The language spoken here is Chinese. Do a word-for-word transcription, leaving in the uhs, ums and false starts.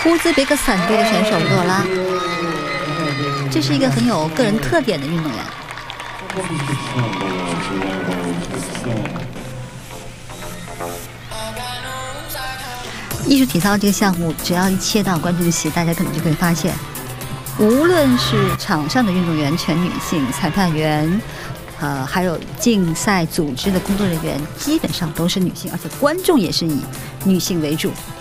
乌兹别克斯坦队的选手洛拉，这是一个很有个人特点的运动员。艺术体操这个项目，只要一切到观众席，大家可能就会发现，无论是场上的运动员全女性，裁判员，呃，还有竞赛组织的工作人员，基本上都是女性，而且观众也是以女性为主。